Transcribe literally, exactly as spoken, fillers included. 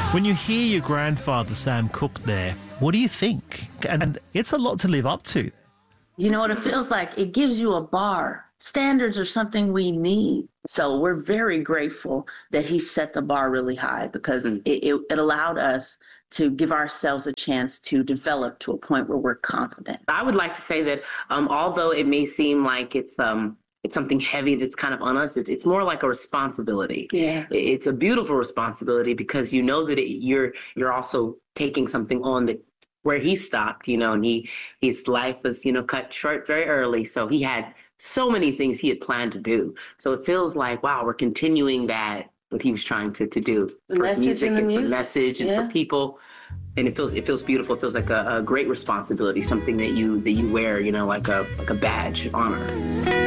When you hear your grandfather, Sam Cooke, there, what do you think? And it's a lot to live up to. You know what it feels like? It gives you a bar. Standards are something we need. So we're very grateful that he set the bar really high, because mm. it, it, it allowed us to give ourselves a chance to develop to a point where we're confident. I would like to say that um, although it may seem like it's um, it's something heavy that's kind of on us, it, it's more like a responsibility. Yeah. It's a beautiful responsibility, because you know that it, you're you're also taking something on that where he stopped, you know, and he his life was, you know, cut short very early. So he had so many things he had planned to do. So it feels like, wow, we're continuing that, what he was trying to, to do the for message music and, the and music. for message and yeah. for people. And it feels it feels beautiful. It feels like a, a great responsibility, something that you that you wear, you know, like a like a badge of honor.